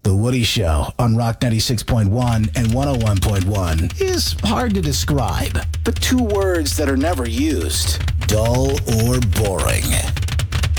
The Woody Show on Rock 96.1 and 101.1 is hard to describe, but two words that are never used: dull or boring.